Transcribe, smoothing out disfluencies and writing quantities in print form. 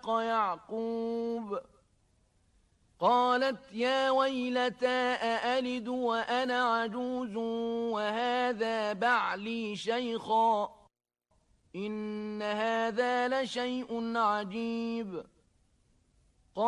إسحاق يعقوب قالت يا ويلتى أألد وأنا عجوز وهذا بعلي شيخا إن هذا لشيء عجيب